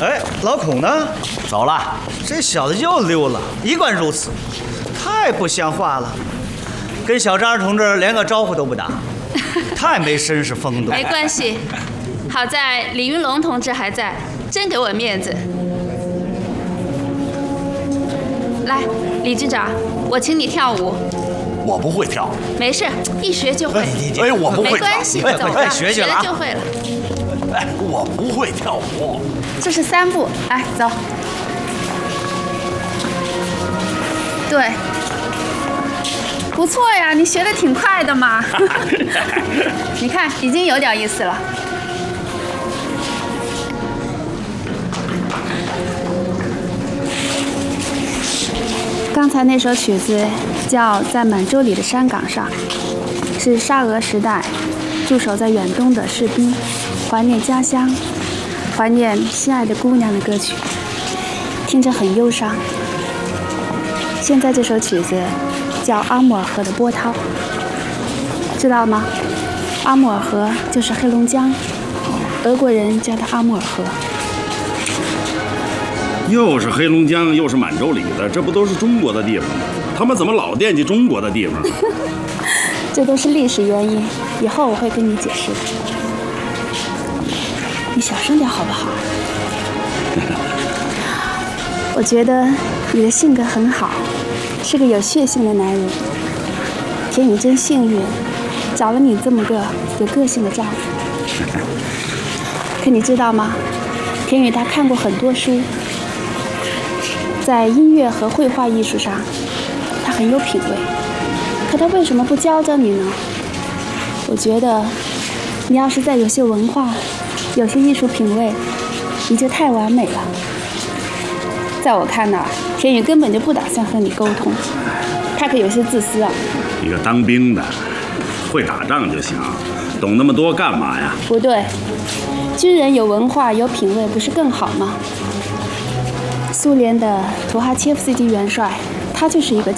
哎，老孔呢？ 走了。 这小子又溜了，一贯如此，太不像话了。跟小张同志连个招呼都不打，太没绅士风度。 没关系，好在李云龙同志还在，真给我面子。来，李局长，我请你跳舞。 我不会跳。 没事，一学就会。 哎，我不会跳。 没关系，走吧，学了就会了。 哎，我不会跳舞。 这是3步，来走。对，不错呀，你学得挺快的嘛。你看，已经有点意思了。刚才那首曲子叫《在满洲里的山岗上》，是沙俄时代驻守在远东的士兵怀念家乡、怀念心爱的姑娘的歌曲，听着很忧伤。现在这首曲子叫《阿穆尔河的波涛》，知道吗？阿穆尔河就是黑龙江，俄国人叫它阿穆尔河。 又是黑龙江，又是满洲里的，这不都是中国的地方吗？他们怎么老惦记中国的地方？ 这都是历史原因，以后我会跟你解释的。你小声点好不好？我觉得你的性格很好，是个有血性的男人。田雨真幸运，找了你这么个有个性的丈夫。可你知道吗？田雨他看过很多书，在音乐和绘画艺术上，他很有品味。可他为什么不教教你呢？我觉得，你要是再有些文化，有些艺术品味，你就太完美了。在我看来，田雨根本就不打算和你沟通，他可有些自私啊。 一个当兵的，会打仗就行，懂那么多干嘛呀？ 不对，军人有文化有品味不是更好吗？苏联的图哈切夫斯基元帅，他就是一个